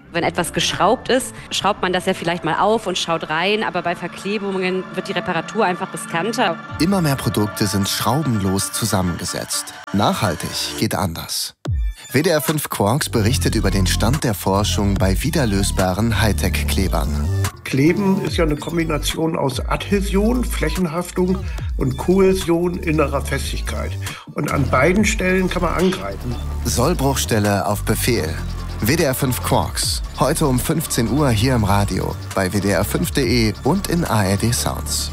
Wenn etwas geschraubt ist, schraubt man das ja vielleicht mal auf und schaut rein, aber bei Verklebungen wird die Reparatur einfach riskanter. Immer mehr Produkte sind schraubenlos zusammengesetzt. Nachhaltig geht anders. WDR 5 Quarks berichtet über den Stand der Forschung bei wiederlösbaren Hightech-Klebern. Kleben ist ja eine Kombination aus Adhäsion, Flächenhaftung und Kohäsion, innerer Festigkeit. Und an beiden Stellen kann man angreifen. Sollbruchstelle auf Befehl. WDR 5 Quarks. Heute um 15 Uhr hier im Radio, bei wdr5.de und in ARD Sounds.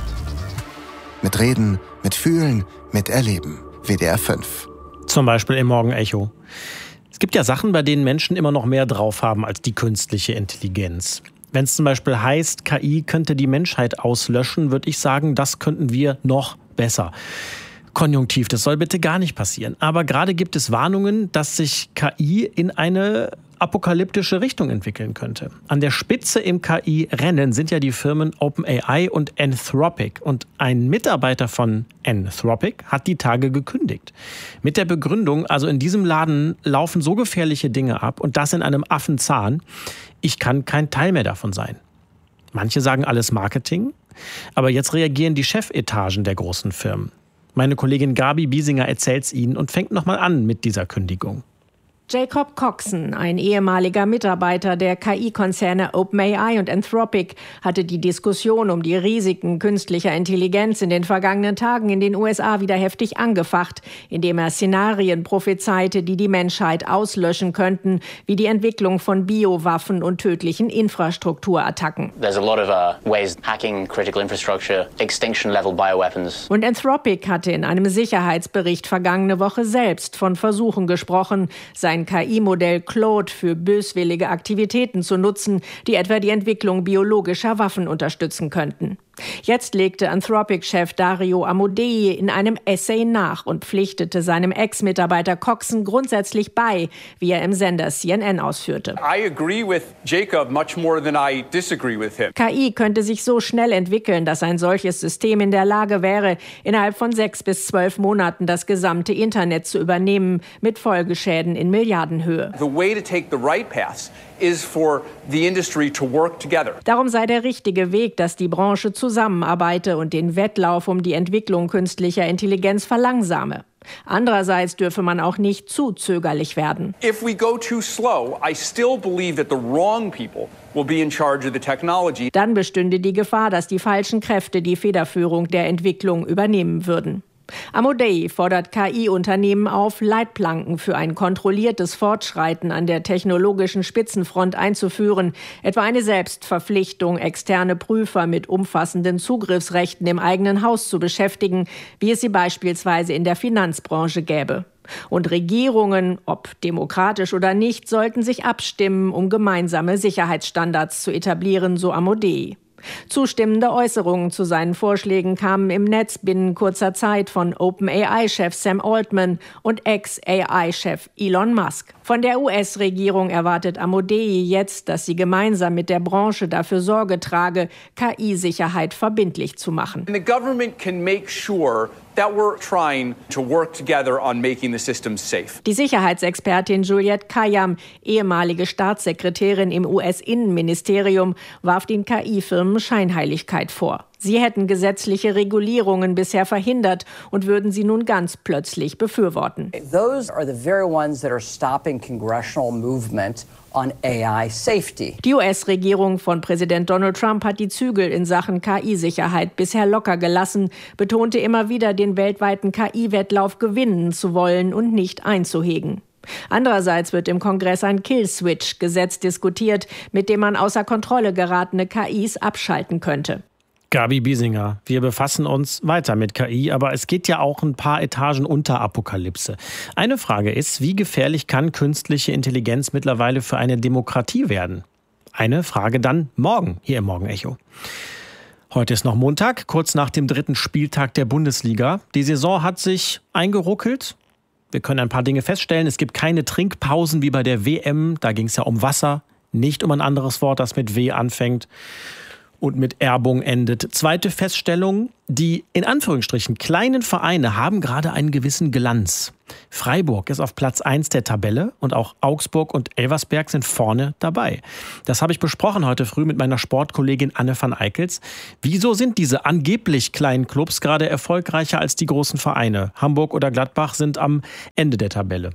Mit Reden, mit Fühlen, mit Erleben. WDR 5. Zum Beispiel im Morgenecho. Es gibt ja Sachen, bei denen Menschen immer noch mehr drauf haben als die künstliche Intelligenz. Wenn es zum Beispiel heißt, KI könnte die Menschheit auslöschen, würde ich sagen, das könnten wir noch besser. Konjunktiv, das soll bitte gar nicht passieren. Aber gerade gibt es Warnungen, dass sich KI in eine apokalyptische Richtung entwickeln könnte. An der Spitze im KI-Rennen sind ja die Firmen OpenAI und Anthropic. Und ein Mitarbeiter von Anthropic hat die Tage gekündigt. Mit der Begründung, also in diesem Laden laufen so gefährliche Dinge ab und das in einem Affenzahn, ich kann kein Teil mehr davon sein. Manche sagen alles Marketing, aber jetzt reagieren die Chefetagen der großen Firmen. Meine Kollegin Gabi Biesinger erzählt's Ihnen und fängt nochmal an mit dieser Kündigung. Jacob Coxon, ein ehemaliger Mitarbeiter der KI-Konzerne OpenAI und Anthropic, hatte die Diskussion um die Risiken künstlicher Intelligenz in den vergangenen Tagen in den USA wieder heftig angefacht, indem er Szenarien prophezeite, die die Menschheit auslöschen könnten, wie die Entwicklung von Biowaffen und tödlichen Infrastrukturattacken. There's a lot of ways hacking critical infrastructure, extinction-level bioweapons. Und Anthropic hatte in einem Sicherheitsbericht vergangene Woche selbst von Versuchen gesprochen, sein KI-Modell Claude für böswillige Aktivitäten zu nutzen, die etwa die Entwicklung biologischer Waffen unterstützen könnten. Jetzt legte Anthropic-Chef Dario Amodei in einem Essay nach und pflichtete seinem Ex-Mitarbeiter Coxon grundsätzlich bei, wie er im Sender CNN ausführte. I agree with Jacob much more than I disagree with him. KI könnte sich so schnell entwickeln, dass ein solches System in der Lage wäre, innerhalb von 6 bis 12 Monaten das gesamte Internet zu übernehmen, mit Folgeschäden in Milliardenhöhe. The way to take the right path is for the industry to work together. Darum sei der richtige Weg, dass die Branche zusammenarbeite und den Wettlauf um die Entwicklung künstlicher Intelligenz verlangsame. Andererseits dürfe man auch nicht zu zögerlich werden. If we go too slow, I still believe that the wrong people will be in charge of the technology. Dann bestünde die Gefahr, dass die falschen Kräfte die Federführung der Entwicklung übernehmen würden. Amodei fordert KI-Unternehmen auf, Leitplanken für ein kontrolliertes Fortschreiten an der technologischen Spitzenfront einzuführen, etwa eine Selbstverpflichtung, externe Prüfer mit umfassenden Zugriffsrechten im eigenen Haus zu beschäftigen, wie es sie beispielsweise in der Finanzbranche gäbe. Und Regierungen, ob demokratisch oder nicht, sollten sich abstimmen, um gemeinsame Sicherheitsstandards zu etablieren, so Amodei. Zustimmende Äußerungen zu seinen Vorschlägen kamen im Netz binnen kurzer Zeit von OpenAI-Chef Sam Altman und Ex-AI-Chef Elon Musk. Von der US-Regierung erwartet Amodei jetzt, dass sie gemeinsam mit der Branche dafür Sorge trage, KI-Sicherheit verbindlich zu machen. And the government can make sure that we're trying to work together on making the system safe. Die Sicherheitsexpertin Juliette Kayyem, ehemalige Staatssekretärin im US-Innenministerium, warf den KI-Firmen Scheinheiligkeit vor. Sie hätten gesetzliche Regulierungen bisher verhindert und würden sie nun ganz plötzlich befürworten. Those are the very ones that are stopping congressional movement on AI safety. Die US-Regierung von Präsident Donald Trump hat die Zügel in Sachen KI-Sicherheit bisher locker gelassen, betonte immer wieder, den weltweiten KI-Wettlauf gewinnen zu wollen und nicht einzuhegen. Andererseits wird im Kongress ein Kill-Switch-Gesetz diskutiert, mit dem man außer Kontrolle geratene KIs abschalten könnte. Gabi Biesinger, wir befassen uns weiter mit KI, aber es geht ja auch ein paar Etagen unter Apokalypse. Eine Frage ist, wie gefährlich kann künstliche Intelligenz mittlerweile für eine Demokratie werden? Eine Frage dann morgen hier im Morgenecho. Heute ist noch Montag, kurz nach dem 3. Spieltag der Bundesliga. Die Saison hat sich eingeruckelt. Wir können ein paar Dinge feststellen. Es gibt keine Trinkpausen wie bei der WM. Da ging es ja um Wasser, nicht um ein anderes Wort, das mit W anfängt und mit Erbung endet. Zweite Feststellung, die in Anführungsstrichen kleinen Vereine haben gerade einen gewissen Glanz. Freiburg ist auf Platz 1 der Tabelle und auch Augsburg und Elversberg sind vorne dabei. Das habe ich besprochen heute früh mit meiner Sportkollegin Anne van Eickels. Wieso sind diese angeblich kleinen Clubs gerade erfolgreicher als die großen Vereine? Hamburg oder Gladbach sind am Ende der Tabelle.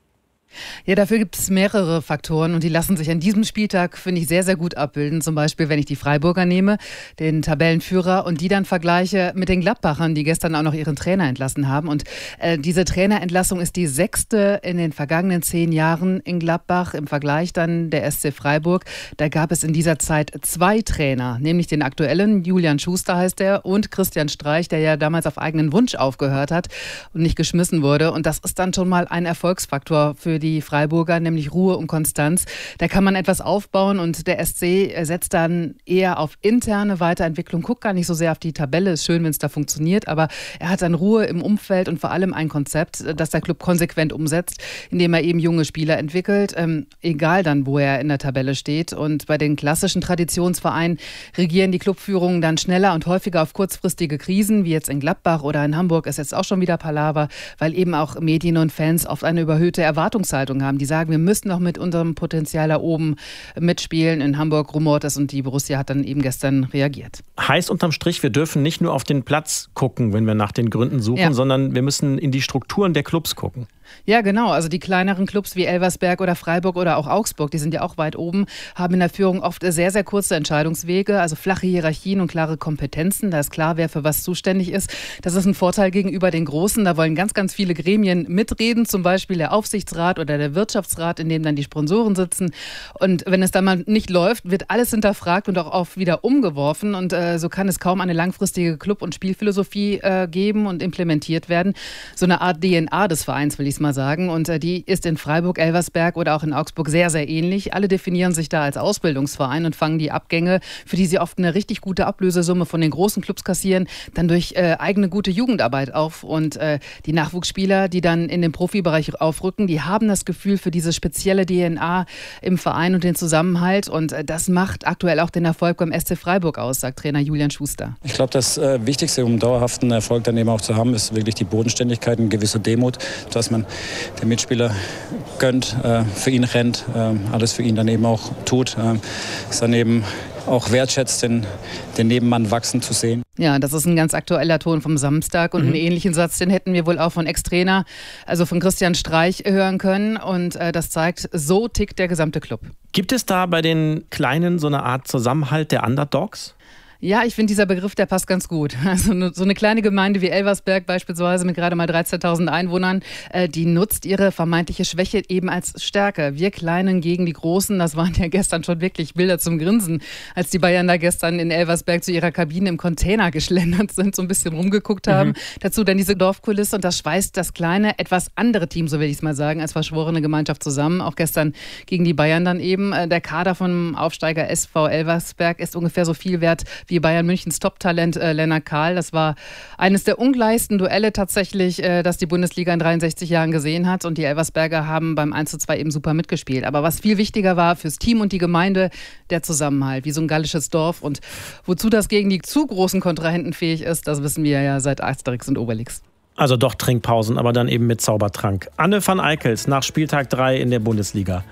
Ja, dafür gibt es mehrere Faktoren und die lassen sich an diesem Spieltag, finde ich, sehr, sehr gut abbilden. Zum Beispiel, wenn ich die Freiburger nehme, den Tabellenführer, und die dann vergleiche mit den Gladbachern, die gestern auch noch ihren Trainer entlassen haben. Und diese Trainerentlassung ist die 6. in den vergangenen 10 Jahren in Gladbach. Im Vergleich dann der SC Freiburg. Da gab es in dieser Zeit 2 Trainer, nämlich den aktuellen, Julian Schuster heißt er, und Christian Streich, der ja damals auf eigenen Wunsch aufgehört hat und nicht geschmissen wurde. Und das ist dann schon mal ein Erfolgsfaktor für die Freiburger, nämlich Ruhe und Konstanz. Da kann man etwas aufbauen und der SC setzt dann eher auf interne Weiterentwicklung, guckt gar nicht so sehr auf die Tabelle. Ist schön, wenn es da funktioniert, aber er hat dann Ruhe im Umfeld und vor allem ein Konzept, das der Club konsequent umsetzt, indem er eben junge Spieler entwickelt, egal dann, wo er in der Tabelle steht. Und bei den klassischen Traditionsvereinen reagieren die Clubführungen dann schneller und häufiger auf kurzfristige Krisen, wie jetzt in Gladbach oder in Hamburg ist jetzt auch schon wieder Palaver, weil eben auch Medien und Fans oft eine überhöhte Erwartungshaltung haben. Die sagen, wir müssen noch mit unserem Potenzial da oben mitspielen. In Hamburg rumort es und die Borussia hat dann eben gestern reagiert. Heißt unterm Strich, wir dürfen nicht nur auf den Platz gucken, wenn wir nach den Gründen suchen, sondern wir müssen in die Strukturen der Clubs gucken. Ja, genau. Also die kleineren Clubs wie Elversberg oder Freiburg oder auch Augsburg, die sind ja auch weit oben, haben in der Führung oft sehr, sehr kurze Entscheidungswege, also flache Hierarchien und klare Kompetenzen. Da ist klar, wer für was zuständig ist. Das ist ein Vorteil gegenüber den Großen. Da wollen ganz, ganz viele Gremien mitreden, zum Beispiel der Aufsichtsrat oder der Wirtschaftsrat, in dem dann die Sponsoren sitzen. Und wenn es dann mal nicht läuft, wird alles hinterfragt und auch wieder umgeworfen. Und so kann es kaum eine langfristige Club- und Spielphilosophie geben und implementiert werden. So eine Art DNA des Vereins, will ich mal sagen. Und die ist in Freiburg, Elversberg oder auch in Augsburg sehr, sehr ähnlich. Alle definieren sich da als Ausbildungsverein und fangen die Abgänge, für die sie oft eine richtig gute Ablösesumme von den großen Clubs kassieren, dann durch eigene gute Jugendarbeit auf. Und die Nachwuchsspieler, die dann in den Profibereich aufrücken, die haben das Gefühl für diese spezielle DNA im Verein und den Zusammenhalt. Und das macht aktuell auch den Erfolg beim SC Freiburg aus, sagt Trainer Julian Schuster. Ich glaube, das Wichtigste, um dauerhaften Erfolg dann eben auch zu haben, ist wirklich die Bodenständigkeit, eine gewisse Demut, dass man den Mitspieler gönnt, für ihn rennt, alles für ihn dann eben auch tut, es dann eben auch wertschätzt, den Nebenmann wachsen zu sehen. Ja, das ist ein ganz aktueller Ton vom Samstag und einen ähnlichen Satz, den hätten wir wohl auch von Ex-Trainer, also von Christian Streich, hören können und das zeigt, so tickt der gesamte Club. Gibt es da bei den Kleinen so eine Art Zusammenhalt der Underdogs? Ja, ich finde, dieser Begriff, der passt ganz gut. Also so eine kleine Gemeinde wie Elversberg beispielsweise mit gerade mal 13.000 Einwohnern, die nutzt ihre vermeintliche Schwäche eben als Stärke. Wir Kleinen gegen die Großen, das waren ja gestern schon wirklich Bilder zum Grinsen, als die Bayern da gestern in Elversberg zu ihrer Kabine im Container geschlendert sind, so ein bisschen rumgeguckt haben. Dazu dann diese Dorfkulisse und das schweißt das kleine, etwas andere Team, so will ich es mal sagen, als verschworene Gemeinschaft zusammen. Auch gestern gegen die Bayern dann eben. Der Kader vom Aufsteiger SV Elversberg ist ungefähr so viel wert wie Bayern Münchens Top-Talent Lennart Kahl. Das war eines der ungleichsten Duelle tatsächlich, das die Bundesliga in 63 Jahren gesehen hat. Und die Elversberger haben beim 1:2 eben super mitgespielt. Aber was viel wichtiger war fürs Team und die Gemeinde, der Zusammenhalt, wie so ein gallisches Dorf. Und wozu das gegen die zu großen Kontrahenten fähig ist, das wissen wir ja seit Asterix und Obelix. Also doch Trinkpausen, aber dann eben mit Zaubertrank. Anne van Eickels nach Spieltag 3 in der Bundesliga.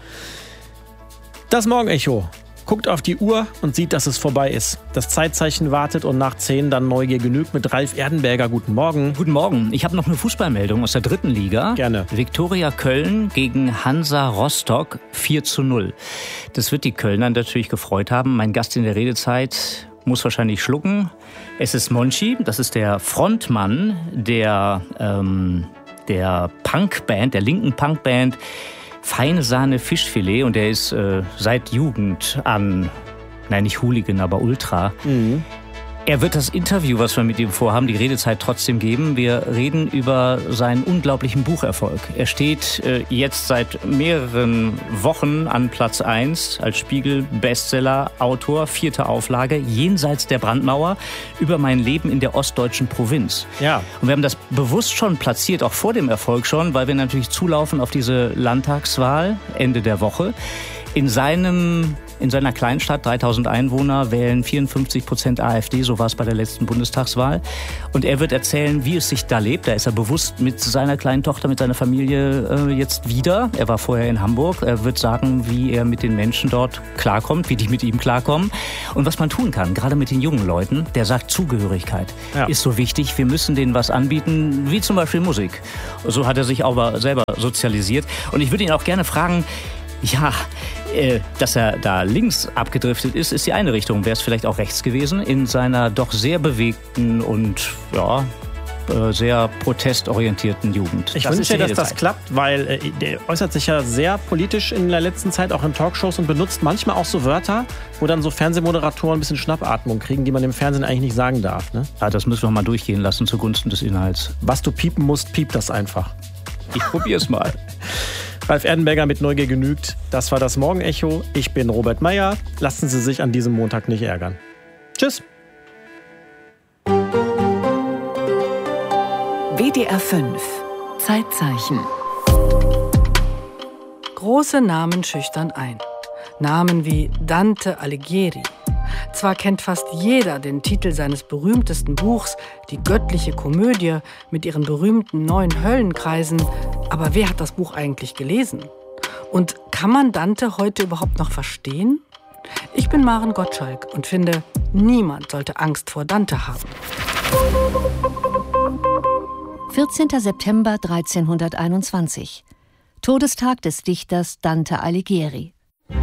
Das Morgenecho guckt auf die Uhr und sieht, dass es vorbei ist. Das Zeitzeichen wartet und nach 10 dann Neugier genügt mit Ralf Erdenberger. Guten Morgen. Guten Morgen. Ich habe noch eine Fußballmeldung aus der 3. Liga. Gerne. Viktoria Köln gegen Hansa Rostock 4:0. Das wird die Kölner natürlich gefreut haben. Mein Gast in der Redezeit muss wahrscheinlich schlucken. Es ist Monchi, das ist der Frontmann der Punkband, der linken Punkband Feine Sahne Fischfilet und der ist seit Jugend an, nein nicht Hooligan, aber Ultra. Er wird das Interview, was wir mit ihm vorhaben, die Redezeit trotzdem geben. Wir reden über seinen unglaublichen Bucherfolg. Er steht jetzt seit mehreren Wochen an Platz 1 als Spiegel-Bestseller-Autor, 4. Auflage, jenseits der Brandmauer, über mein Leben in der ostdeutschen Provinz. Ja. Und wir haben das bewusst schon platziert, auch vor dem Erfolg schon, weil wir natürlich zulaufen auf diese Landtagswahl Ende der Woche. In seinem In seiner Kleinstadt, 3000 Einwohner, wählen 54% AfD, so war es bei der letzten Bundestagswahl. Und er wird erzählen, wie es sich da lebt. Da ist er bewusst mit seiner kleinen Tochter, mit seiner Familie jetzt wieder. Er war vorher in Hamburg. Er wird sagen, wie er mit den Menschen dort klarkommt, wie die mit ihm klarkommen und was man tun kann, gerade mit den jungen Leuten. Der sagt, Zugehörigkeit ist so wichtig. Wir müssen denen was anbieten, wie zum Beispiel Musik. So hat er sich aber selber sozialisiert. Und ich würde ihn auch gerne fragen, dass er da links abgedriftet ist, ist die eine Richtung. Wäre es vielleicht auch rechts gewesen in seiner doch sehr bewegten und sehr protestorientierten Jugend. Ich wünsche dir, dass das klappt, weil der äußert sich ja sehr politisch in der letzten Zeit, auch in Talkshows und benutzt manchmal auch so Wörter, wo dann so Fernsehmoderatoren ein bisschen Schnappatmung kriegen, die man im Fernsehen eigentlich nicht sagen darf. Ne? Ja, das müssen wir mal durchgehen lassen zugunsten des Inhalts. Was du piepen musst, piep das einfach. Ich probier's mal. Ralf Erdenberger mit Neugier genügt. Das war das Morgenecho. Ich bin Robert Meyer. Lassen Sie sich an diesem Montag nicht ärgern. Tschüss. WDR 5 Zeitzeichen. Große Namen schüchtern ein. Namen wie Dante Alighieri. Zwar kennt fast jeder den Titel seines berühmtesten Buchs, Die göttliche Komödie, mit ihren berühmten 9 Höllenkreisen, aber wer hat das Buch eigentlich gelesen? Und kann man Dante heute überhaupt noch verstehen? Ich bin Maren Gottschalk und finde, niemand sollte Angst vor Dante haben. 14. September 1321. Todestag des Dichters Dante Alighieri.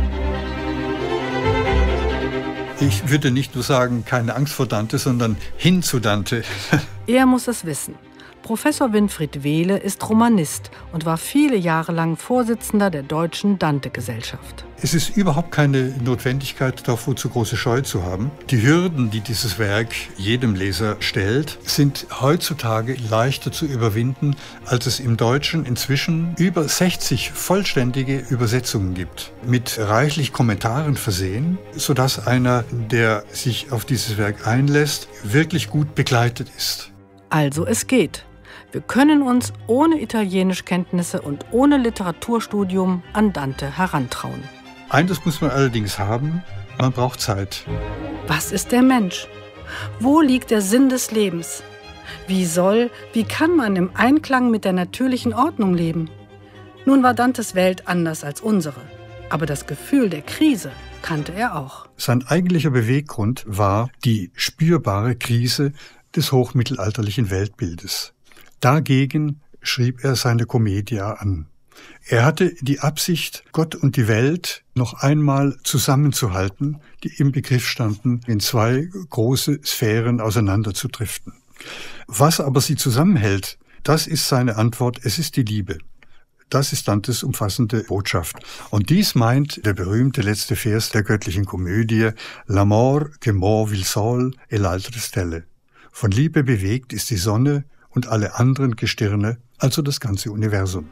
Ich würde nicht nur sagen, keine Angst vor Dante, sondern hin zu Dante. Er muss es wissen. Professor Winfried Wehle ist Romanist und war viele Jahre lang Vorsitzender der Deutschen Dante-Gesellschaft. Es ist überhaupt keine Notwendigkeit, davor zu große Scheu zu haben. Die Hürden, die dieses Werk jedem Leser stellt, sind heutzutage leichter zu überwinden, als es im Deutschen inzwischen über 60 vollständige Übersetzungen gibt, mit reichlich Kommentaren versehen, sodass einer, der sich auf dieses Werk einlässt, wirklich gut begleitet ist. Also es geht. Wir können uns ohne Italienischkenntnisse und ohne Literaturstudium an Dante herantrauen. Eines muss man allerdings haben, man braucht Zeit. Was ist der Mensch? Wo liegt der Sinn des Lebens? Wie kann man im Einklang mit der natürlichen Ordnung leben? Nun war Dantes Welt anders als unsere, aber das Gefühl der Krise kannte er auch. Sein eigentlicher Beweggrund war die spürbare Krise des hochmittelalterlichen Weltbildes. Dagegen schrieb er seine Commedia an. Er hatte die Absicht, Gott und die Welt noch einmal zusammenzuhalten, die im Begriff standen, in 2 große Sphären auseinanderzudriften. Was aber sie zusammenhält, das ist seine Antwort, es ist die Liebe. Das ist Dantes umfassende Botschaft. Und dies meint der berühmte letzte Vers der göttlichen Komödie, L'amor che muove il sol e l'altre stelle. Von Liebe bewegt ist die Sonne und alle anderen Gestirne, also das ganze Universum.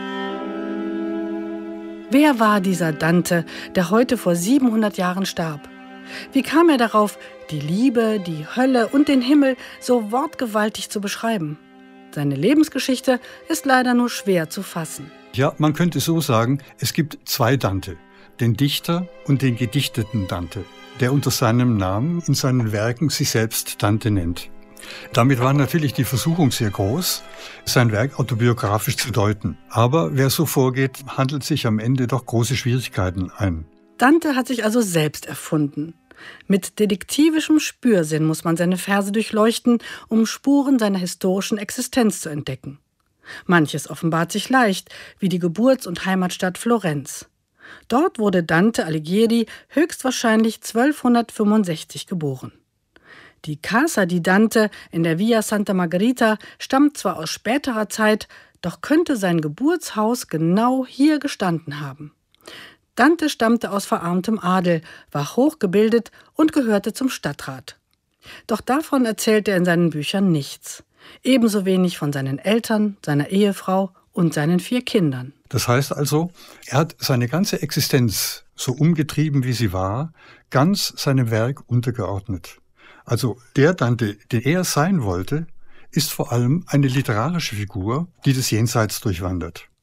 Wer war dieser Dante, der heute vor 700 Jahren starb? Wie kam er darauf, die Liebe, die Hölle und den Himmel so wortgewaltig zu beschreiben? Seine Lebensgeschichte ist leider nur schwer zu fassen. Ja, man könnte so sagen, es gibt 2 Dante, den Dichter und den gedichteten Dante, der unter seinem Namen in seinen Werken sich selbst Dante nennt. Damit war natürlich die Versuchung sehr groß, sein Werk autobiografisch zu deuten. Aber wer so vorgeht, handelt sich am Ende doch große Schwierigkeiten ein. Dante hat sich also selbst erfunden. Mit detektivischem Spürsinn muss man seine Verse durchleuchten, um Spuren seiner historischen Existenz zu entdecken. Manches offenbart sich leicht, wie die Geburts- und Heimatstadt Florenz. Dort wurde Dante Alighieri höchstwahrscheinlich 1265 geboren. Die Casa di Dante in der Via Santa Margherita stammt zwar aus späterer Zeit, doch könnte sein Geburtshaus genau hier gestanden haben. Dante stammte aus verarmtem Adel, war hochgebildet und gehörte zum Stadtrat. Doch davon erzählt er in seinen Büchern nichts. Ebenso wenig von seinen Eltern, seiner Ehefrau und seinen 4 Kindern. Das heißt also, er hat seine ganze Existenz, so umgetrieben wie sie war, ganz seinem Werk untergeordnet. Also der Dante, den er sein wollte, ist vor allem eine literarische Figur, die das Jenseits durchwandert.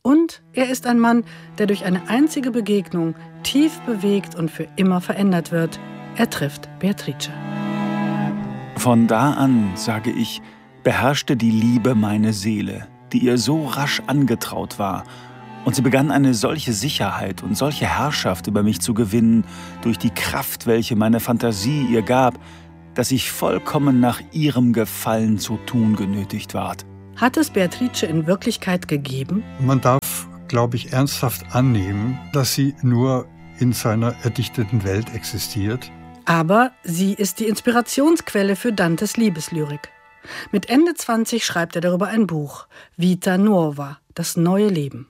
Und er ist ein Mann, der durch eine einzige Begegnung tief bewegt und für immer verändert wird. Er trifft Beatrice. Von da an, sage ich, beherrschte die Liebe meine Seele, die ihr so rasch angetraut war. Und sie begann eine solche Sicherheit und solche Herrschaft über mich zu gewinnen, durch die Kraft, welche meine Fantasie ihr gab, dass ich vollkommen nach ihrem Gefallen zu tun genötigt ward. Hat es Beatrice in Wirklichkeit gegeben? Man darf, glaube ich, ernsthaft annehmen, dass sie nur in seiner erdichteten Welt existiert. Aber sie ist die Inspirationsquelle für Dantes Liebeslyrik. Mit Ende 20 schreibt er darüber ein Buch, Vita Nuova, das neue Leben.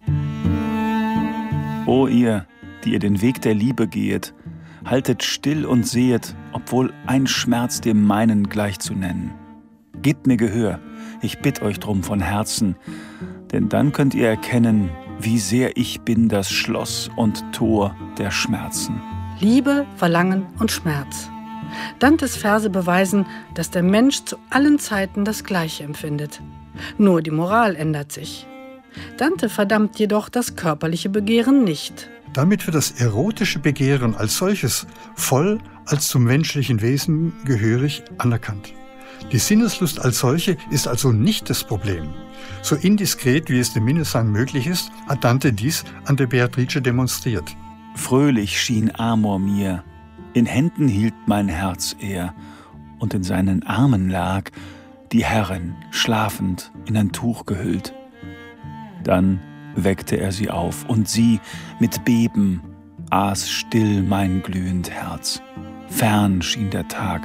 O ihr, die ihr den Weg der Liebe gehet, haltet still und sehet, obwohl ein Schmerz dem meinen gleich zu nennen. Gebt mir Gehör, ich bitt euch drum von Herzen, denn dann könnt ihr erkennen, wie sehr ich bin das Schloss und Tor der Schmerzen. Liebe, Verlangen und Schmerz. Dantes Verse beweisen, dass der Mensch zu allen Zeiten das Gleiche empfindet. Nur die Moral ändert sich. Dante verdammt jedoch das körperliche Begehren nicht. Damit wird das erotische Begehren als solches voll als zum menschlichen Wesen gehörig anerkannt. Die Sinneslust als solche ist also nicht das Problem. So indiskret, wie es dem Minnesang möglich ist, hat Dante dies an der Beatrice demonstriert. Fröhlich schien Amor mir, in Händen hielt mein Herz er, und in seinen Armen lag die Herrin, schlafend, in ein Tuch gehüllt. Dann weckte er sie auf, und sie mit Beben aß still mein glühend Herz. Fern schien der Tag,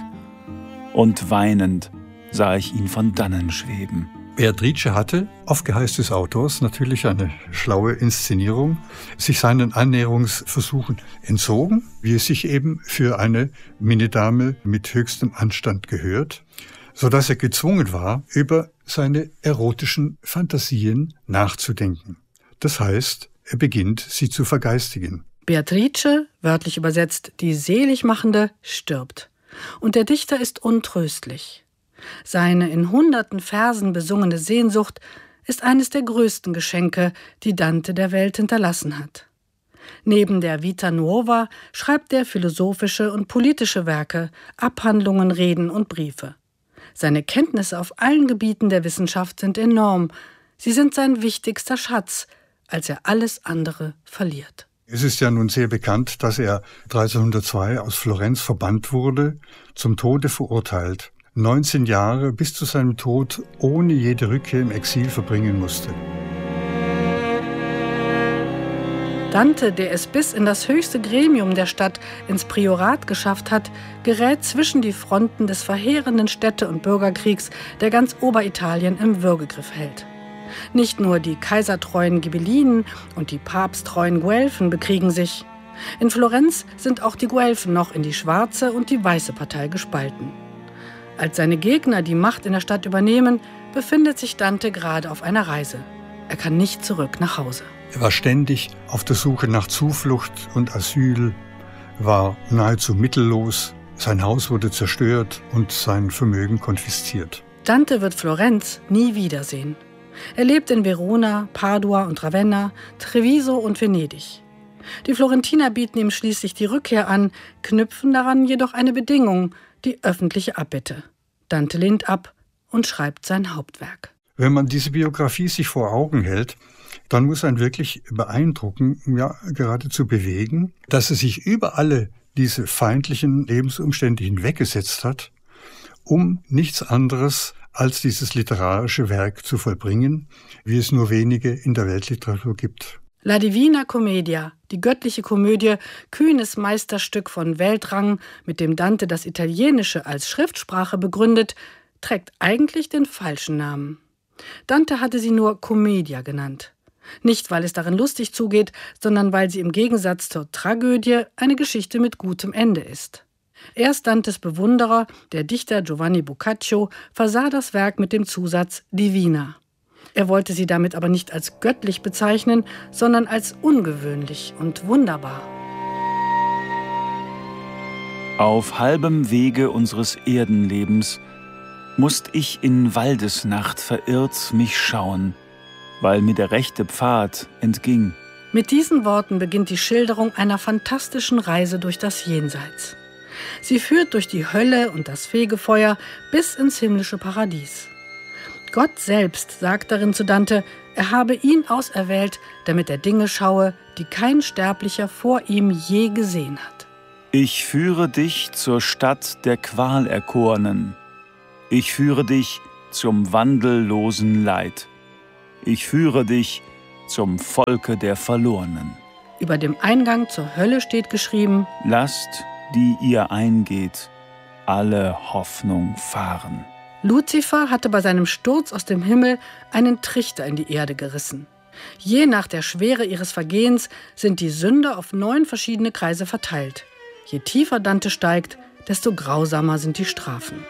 und weinend sah ich ihn von dannen schweben. Beatrice hatte, auf Geheiß des Autors, natürlich eine schlaue Inszenierung, sich seinen Annäherungsversuchen entzogen, wie es sich eben für eine Minnedame mit höchstem Anstand gehört, sodass er gezwungen war, über seine erotischen Fantasien nachzudenken. Das heißt, er beginnt, sie zu vergeistigen. Beatrice, wörtlich übersetzt die Seligmachende, stirbt. Und der Dichter ist untröstlich. Seine in hunderten Versen besungene Sehnsucht ist eines der größten Geschenke, die Dante der Welt hinterlassen hat. Neben der Vita Nuova schreibt er philosophische und politische Werke, Abhandlungen, Reden und Briefe. Seine Kenntnisse auf allen Gebieten der Wissenschaft sind enorm. Sie sind sein wichtigster Schatz, als er alles andere verliert. Es ist ja nun sehr bekannt, dass er 1302 aus Florenz verbannt wurde, zum Tode verurteilt, 19 Jahre bis zu seinem Tod ohne jede Rückkehr im Exil verbringen musste. Dante, der es bis in das höchste Gremium der Stadt, ins Priorat geschafft hat, gerät zwischen die Fronten des verheerenden Städte- und Bürgerkriegs, der ganz Oberitalien im Würgegriff hält. Nicht nur die kaisertreuen Ghibellinen und die papsttreuen Guelfen bekriegen sich. In Florenz sind auch die Guelfen noch in die schwarze und die weiße Partei gespalten. Als seine Gegner die Macht in der Stadt übernehmen, befindet sich Dante gerade auf einer Reise. Er kann nicht zurück nach Hause. Er war ständig auf der Suche nach Zuflucht und Asyl, war nahezu mittellos, sein Haus wurde zerstört und sein Vermögen konfisziert. Dante wird Florenz nie wiedersehen. Er lebt in Verona, Padua und Ravenna, Treviso und Venedig. Die Florentiner bieten ihm schließlich die Rückkehr an, knüpfen daran jedoch eine Bedingung, die öffentliche Abbitte. Dante lehnt ab und schreibt sein Hauptwerk. Wenn man diese Biografie sich vor Augen hält, dann muss ein wirklich beeindrucken, ja geradezu bewegen, dass er sich über alle diese feindlichen Lebensumstände hinweggesetzt hat, um nichts anderes als dieses literarische Werk zu vollbringen, wie es nur wenige in der Weltliteratur gibt. La Divina Commedia, die göttliche Komödie, kühnes Meisterstück von Weltrang, mit dem Dante das Italienische als Schriftsprache begründet, trägt eigentlich den falschen Namen. Dante hatte sie nur Commedia genannt. Nicht, weil es darin lustig zugeht, sondern weil sie im Gegensatz zur Tragödie eine Geschichte mit gutem Ende ist. Erst Dantes Bewunderer, der Dichter Giovanni Boccaccio, versah das Werk mit dem Zusatz Divina. Er wollte sie damit aber nicht als göttlich bezeichnen, sondern als ungewöhnlich und wunderbar. Auf halbem Wege unseres Erdenlebens musst ich in Waldesnacht verirrt mich schauen, weil mir der rechte Pfad entging. Mit diesen Worten beginnt die Schilderung einer fantastischen Reise durch das Jenseits. Sie führt durch die Hölle und das Fegefeuer bis ins himmlische Paradies. Gott selbst sagt darin zu Dante, er habe ihn auserwählt, damit er Dinge schaue, die kein Sterblicher vor ihm je gesehen hat. Ich führe dich zur Stadt der Qualerkorenen. Ich führe dich zum wandellosen Leid. Ich führe dich zum Volke der Verlorenen. Über dem Eingang zur Hölle steht geschrieben: Lasst, die ihr eingeht, alle Hoffnung fahren. Luzifer hatte bei seinem Sturz aus dem Himmel einen Trichter in die Erde gerissen. Je nach der Schwere ihres Vergehens sind die Sünder auf 9 verschiedene Kreise verteilt. Je tiefer Dante steigt, desto grausamer sind die Strafen.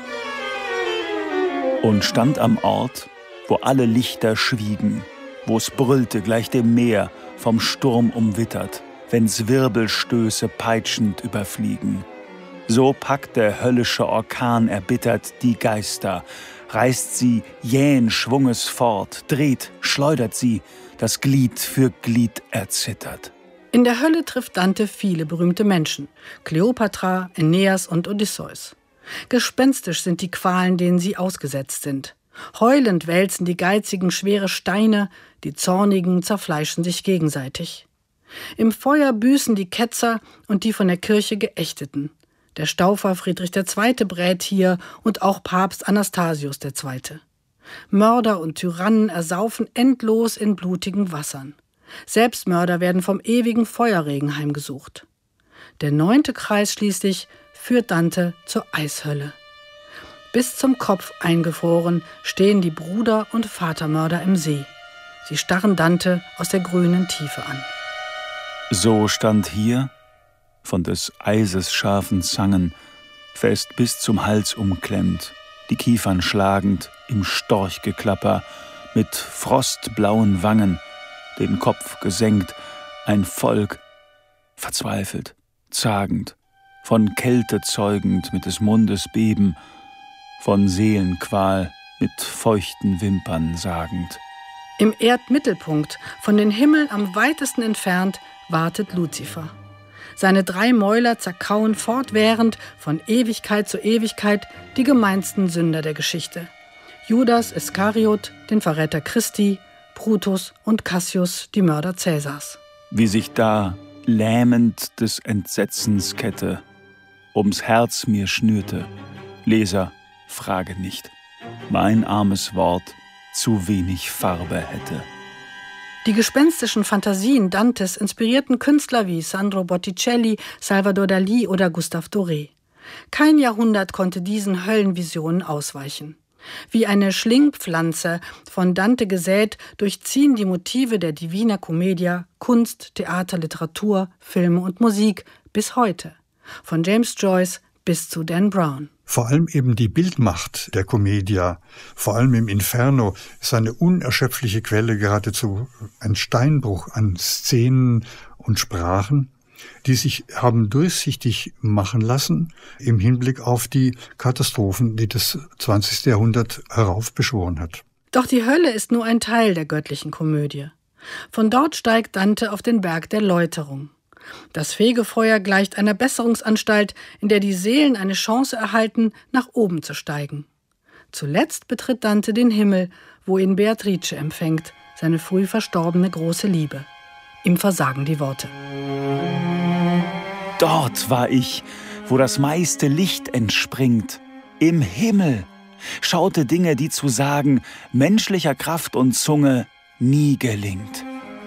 Und stand am Ort, wo alle Lichter schwiegen, wo es brüllte gleich dem Meer, vom Sturm umwittert, wenn's Wirbelstöße peitschend überfliegen. So packt der höllische Orkan erbittert die Geister, reißt sie jähen Schwunges fort, dreht, schleudert sie, das Glied für Glied erzittert. In der Hölle trifft Dante viele berühmte Menschen: Kleopatra, Aeneas und Odysseus. Gespenstisch sind die Qualen, denen sie ausgesetzt sind. Heulend wälzen die Geizigen schwere Steine, die Zornigen zerfleischen sich gegenseitig. Im Feuer büßen die Ketzer und die von der Kirche Geächteten. Der Staufer Friedrich II. Brät hier und auch Papst Anastasius II. Mörder und Tyrannen ersaufen endlos in blutigen Wassern. Selbstmörder werden vom ewigen Feuerregen heimgesucht. Der 9. Kreis schließlich führt Dante zur Eishölle. Bis zum Kopf eingefroren stehen die Bruder- und Vatermörder im See. Sie starren Dante aus der grünen Tiefe an. So stand hier, von des Eises scharfen Zangen, fest bis zum Hals umklemmt, die Kiefern schlagend im Storchgeklapper, mit frostblauen Wangen, den Kopf gesenkt, ein Volk, verzweifelt, zagend, von Kälte zeugend mit des Mundes Beben, von Seelenqual mit feuchten Wimpern sagend. Im Erdmittelpunkt, von den Himmeln am weitesten entfernt, wartet Luzifer. Seine 3 Mäuler zerkauen fortwährend von Ewigkeit zu Ewigkeit die gemeinsten Sünder der Geschichte: Judas Iskariot, den Verräter Christi, Brutus und Cassius, die Mörder Cäsars. Wie sich da lähmend des Entsetzens Kette ums Herz mir schnürte, Leser, frage nicht, mein armes Wort zu wenig Farbe hätte. Die gespenstischen Fantasien Dantes inspirierten Künstler wie Sandro Botticelli, Salvador Dalí oder Gustave Doré. Kein Jahrhundert konnte diesen Höllenvisionen ausweichen. Wie eine Schlingpflanze, von Dante gesät, durchziehen die Motive der Divina Commedia Kunst, Theater, Literatur, Filme und Musik bis heute. Von James Joyce bis zu Dan Brown. Vor allem eben die Bildmacht der Commedia, vor allem im Inferno, ist eine unerschöpfliche Quelle, geradezu ein Steinbruch an Szenen und Sprachen, die sich haben durchsichtig machen lassen im Hinblick auf die Katastrophen, die das 20. Jahrhundert heraufbeschworen hat. Doch die Hölle ist nur ein Teil der göttlichen Komödie. Von dort steigt Dante auf den Berg der Läuterung. Das Fegefeuer gleicht einer Besserungsanstalt, in der die Seelen eine Chance erhalten, nach oben zu steigen. Zuletzt betritt Dante den Himmel, wo ihn Beatrice empfängt, seine früh verstorbene große Liebe. Ihm versagen die Worte. Dort war ich, wo das meiste Licht entspringt, im Himmel, schaute Dinge, die zu sagen menschlicher Kraft und Zunge nie gelingt.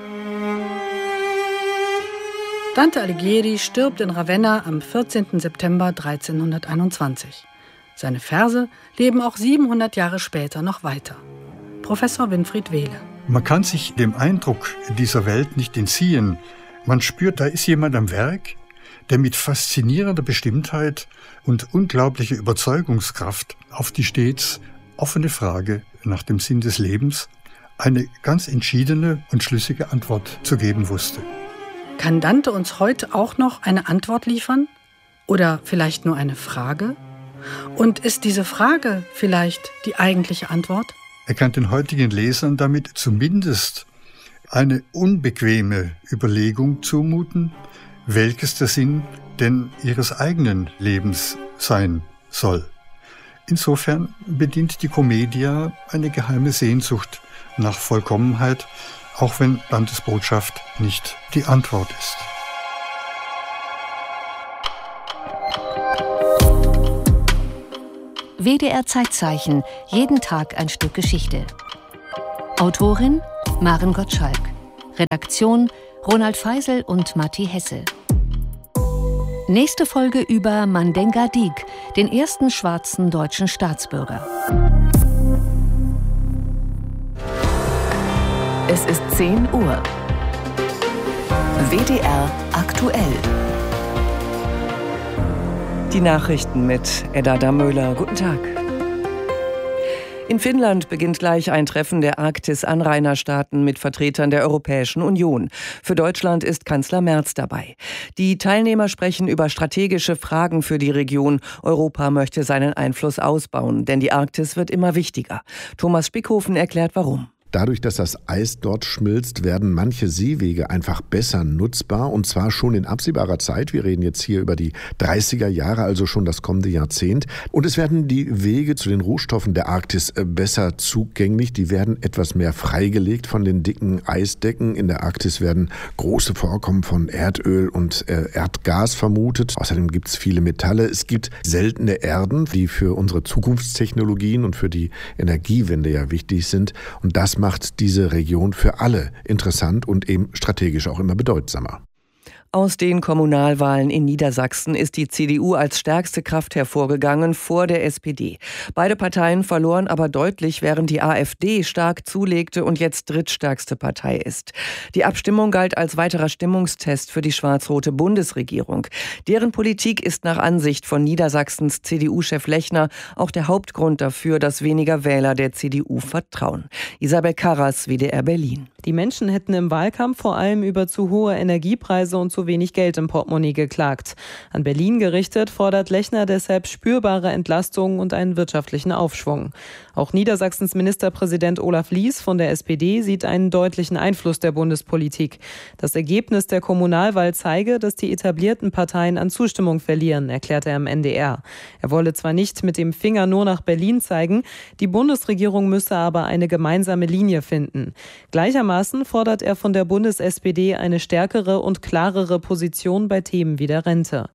Dante Alighieri stirbt in Ravenna am 14. September 1321. Seine Verse leben auch 700 Jahre später noch weiter. Professor Winfried Wehle. Man kann sich dem Eindruck dieser Welt nicht entziehen. Man spürt, da ist jemand am Werk, der mit faszinierender Bestimmtheit und unglaublicher Überzeugungskraft auf die stets offene Frage nach dem Sinn des Lebens eine ganz entschiedene und schlüssige Antwort zu geben wusste. Kann Dante uns heute auch noch eine Antwort liefern? Oder vielleicht nur eine Frage? Und ist diese Frage vielleicht die eigentliche Antwort? Er kann den heutigen Lesern damit zumindest eine unbequeme Überlegung zumuten, welches der Sinn denn ihres eigenen Lebens sein soll. Insofern bedient die Commedia eine geheime Sehnsucht nach Vollkommenheit, auch wenn Landesbotschaft nicht die Antwort ist. WDR Zeitzeichen, jeden Tag ein Stück Geschichte. Autorin Maren Gottschalk. Redaktion Ronald Feisel und Matti Hesse. Nächste Folge über Mandenga Diek, den ersten schwarzen deutschen Staatsbürger. Es ist 10 Uhr. WDR aktuell. Die Nachrichten mit Edda Damöhler. Guten Tag. In Finnland beginnt gleich ein Treffen der Arktis-Anrainerstaaten mit Vertretern der Europäischen Union. Für Deutschland ist Kanzler Merz dabei. Die Teilnehmer sprechen über strategische Fragen für die Region. Europa möchte seinen Einfluss ausbauen, denn die Arktis wird immer wichtiger. Thomas Spickhofen erklärt, warum. Dadurch, dass das Eis dort schmilzt, werden manche Seewege einfach besser nutzbar, und zwar schon in absehbarer Zeit. Wir reden jetzt hier über die 30er Jahre, also schon das kommende Jahrzehnt. Und es werden die Wege zu den Rohstoffen der Arktis besser zugänglich. Die werden etwas mehr freigelegt von den dicken Eisdecken. In der Arktis werden große Vorkommen von Erdöl und Erdgas vermutet. Außerdem gibt es viele Metalle. Es gibt seltene Erden, die für unsere Zukunftstechnologien und für die Energiewende ja wichtig sind. Und das macht diese Region für alle interessant und eben strategisch auch immer bedeutsamer. Aus den Kommunalwahlen in Niedersachsen ist die CDU als stärkste Kraft hervorgegangen vor der SPD. Beide Parteien verloren aber deutlich, während die AfD stark zulegte und jetzt drittstärkste Partei ist. Die Abstimmung galt als weiterer Stimmungstest für die schwarz-rote Bundesregierung. Deren Politik ist nach Ansicht von Niedersachsens CDU-Chef Lechner auch der Hauptgrund dafür, dass weniger Wähler der CDU vertrauen. Isabel Karras, WDR Berlin. Die Menschen hätten im Wahlkampf vor allem über zu hohe Energiepreise und zu wenig Geld im Portemonnaie geklagt. An Berlin gerichtet fordert Lechner deshalb spürbare Entlastungen und einen wirtschaftlichen Aufschwung. Auch Niedersachsens Ministerpräsident Olaf Lies von der SPD sieht einen deutlichen Einfluss der Bundespolitik. Das Ergebnis der Kommunalwahl zeige, dass die etablierten Parteien an Zustimmung verlieren, erklärte er im NDR. Er wolle zwar nicht mit dem Finger nur nach Berlin zeigen, die Bundesregierung müsse aber eine gemeinsame Linie finden. Gleichermaßen fordert er von der Bundes-SPD eine stärkere und klarere Position bei Themen wie der Rente.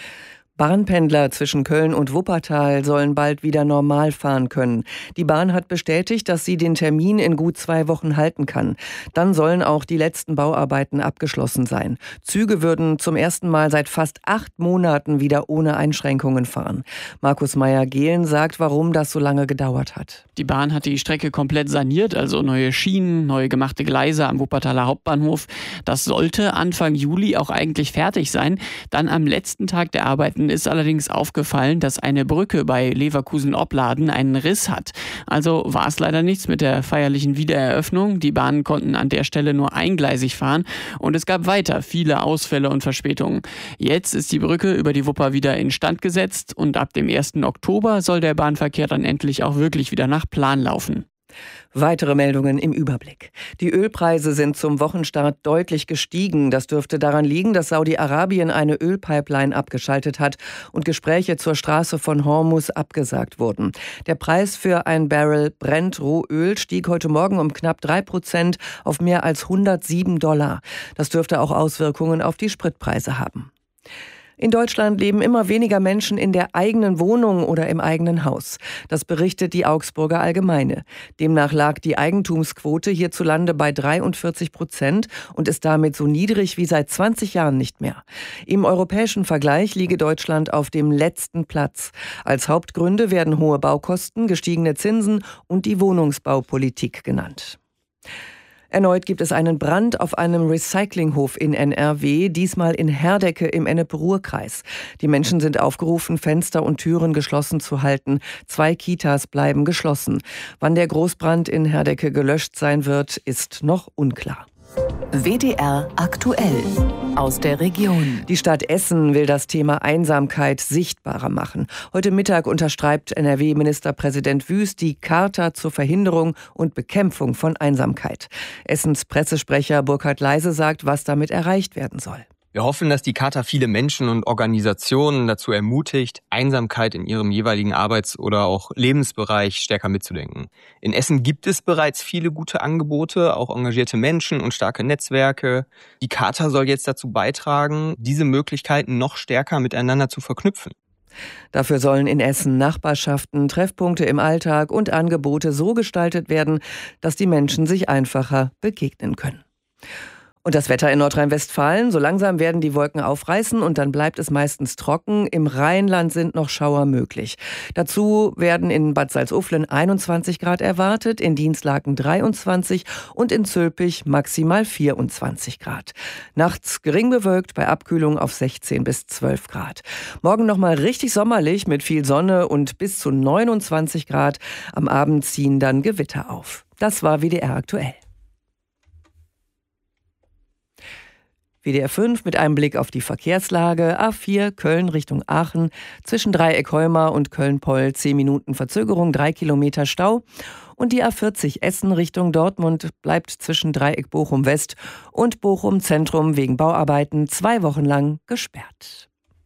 Bahnpendler zwischen Köln und Wuppertal sollen bald wieder normal fahren können. Die Bahn hat bestätigt, dass sie den Termin in gut 2 Wochen halten kann. Dann sollen auch die letzten Bauarbeiten abgeschlossen sein. Züge würden zum ersten Mal seit fast 8 Monaten wieder ohne Einschränkungen fahren. Markus Meyer-Gehlen sagt, warum das so lange gedauert hat. Die Bahn hat die Strecke komplett saniert, also neue Schienen, neu gemachte Gleise am Wuppertaler Hauptbahnhof. Das sollte Anfang Juli auch eigentlich fertig sein. Dann am letzten Tag der Arbeiten ist allerdings aufgefallen, dass eine Brücke bei Leverkusen-Opladen einen Riss hat. Also war es leider nichts mit der feierlichen Wiedereröffnung. Die Bahnen konnten an der Stelle nur eingleisig fahren und es gab weiter viele Ausfälle und Verspätungen. Jetzt ist die Brücke über die Wupper wieder instand gesetzt und ab dem 1. Oktober soll der Bahnverkehr dann endlich auch wirklich wieder nach Plan laufen. Weitere Meldungen im Überblick. Die Ölpreise sind zum Wochenstart deutlich gestiegen. Das dürfte daran liegen, dass Saudi-Arabien eine Ölpipeline abgeschaltet hat und Gespräche zur Straße von Hormuz abgesagt wurden. Der Preis für ein Barrel Brent-Rohöl stieg heute Morgen um knapp 3% auf mehr als $107. Das dürfte auch Auswirkungen auf die Spritpreise haben. In Deutschland leben immer weniger Menschen in der eigenen Wohnung oder im eigenen Haus. Das berichtet die Augsburger Allgemeine. Demnach lag die Eigentumsquote hierzulande bei 43% und ist damit so niedrig wie seit 20 Jahren nicht mehr. Im europäischen Vergleich liege Deutschland auf dem letzten Platz. Als Hauptgründe werden hohe Baukosten, gestiegene Zinsen und die Wohnungsbaupolitik genannt. Erneut gibt es einen Brand auf einem Recyclinghof in NRW, diesmal in Herdecke im Ennepe-Ruhr-Kreis. Die Menschen sind aufgerufen, Fenster und Türen geschlossen zu halten. 2 Kitas bleiben geschlossen. Wann der Großbrand in Herdecke gelöscht sein wird, ist noch unklar. WDR aktuell aus der Region. Die Stadt Essen will das Thema Einsamkeit sichtbarer machen. Heute Mittag unterschreibt NRW-Ministerpräsident Wüst die Charta zur Verhinderung und Bekämpfung von Einsamkeit. Essens Pressesprecher Burkhard Leise sagt, was damit erreicht werden soll. Wir hoffen, dass die Charta viele Menschen und Organisationen dazu ermutigt, Einsamkeit in ihrem jeweiligen Arbeits- oder auch Lebensbereich stärker mitzudenken. In Essen gibt es bereits viele gute Angebote, auch engagierte Menschen und starke Netzwerke. Die Charta soll jetzt dazu beitragen, diese Möglichkeiten noch stärker miteinander zu verknüpfen. Dafür sollen in Essen Nachbarschaften, Treffpunkte im Alltag und Angebote so gestaltet werden, dass die Menschen sich einfacher begegnen können. Und das Wetter in Nordrhein-Westfalen, so langsam werden die Wolken aufreißen und dann bleibt es meistens trocken. Im Rheinland sind noch Schauer möglich. Dazu werden in Bad Salzuflen 21 Grad erwartet, in Dinslaken 23 und in Zülpich maximal 24 Grad. Nachts gering bewölkt bei Abkühlung auf 16 bis 12 Grad. Morgen nochmal richtig sommerlich mit viel Sonne und bis zu 29 Grad. Am Abend ziehen dann Gewitter auf. Das war WDR aktuell. WDR 5 mit einem Blick auf die Verkehrslage. A4 Köln Richtung Aachen. Zwischen Dreieck-Heumar und Köln-Poll 10 Minuten Verzögerung, 3 Kilometer Stau. Und die A40 Essen Richtung Dortmund bleibt zwischen Dreieck Bochum-West und Bochum-Zentrum wegen Bauarbeiten 2 Wochen lang gesperrt.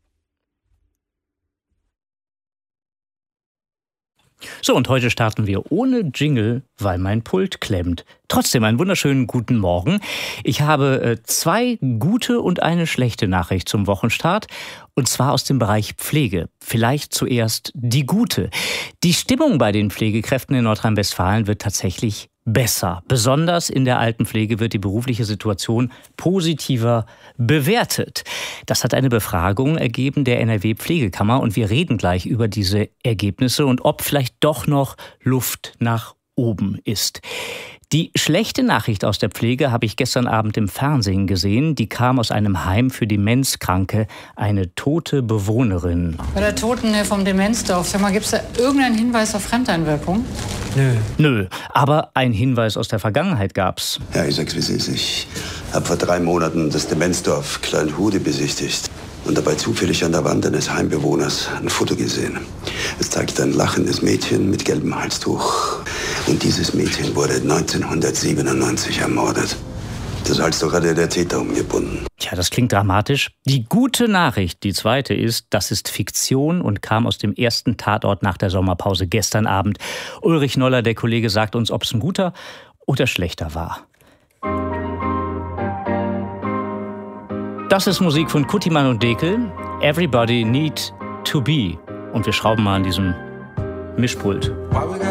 So, und heute starten wir ohne Jingle, weil mein Pult klemmt. Trotzdem einen wunderschönen guten Morgen. Ich habe 2 gute und eine schlechte Nachricht zum Wochenstart. Und zwar aus dem Bereich Pflege. Vielleicht zuerst die gute. Die Stimmung bei den Pflegekräften in Nordrhein-Westfalen wird tatsächlich besser. Besonders in der Altenpflege wird die berufliche Situation positiver bewertet. Das hat eine Befragung ergeben der NRW-Pflegekammer und wir reden gleich über diese Ergebnisse und ob vielleicht doch noch Luft nach oben ist. Die schlechte Nachricht aus der Pflege habe ich gestern Abend im Fernsehen gesehen. Die kam aus einem Heim für Demenzkranke, eine tote Bewohnerin. Bei der Toten vom Demenzdorf, sag mal, gibt es da irgendeinen Hinweis auf Fremdeinwirkung? Nö, aber ein Hinweis aus der Vergangenheit gab's. Ja, ich sag's wie es ist. Ich habe vor 3 Monaten das Demenzdorf Kleinhude besichtigt und dabei zufällig an der Wand eines Heimbewohners ein Foto gesehen. Es zeigt ein lachendes Mädchen mit gelbem Halstuch. Und dieses Mädchen wurde 1997 ermordet. Das Halstuch hatte der Täter umgebunden. Tja, das klingt dramatisch. Die gute Nachricht, die zweite ist, das ist Fiktion und kam aus dem ersten Tatort nach der Sommerpause gestern Abend. Ulrich Noller, der Kollege, sagt uns, ob es ein guter oder schlechter war. Das ist Musik von Kutiman und Dekel. Everybody Need to Be. Und wir schrauben mal an diesem Mischpult.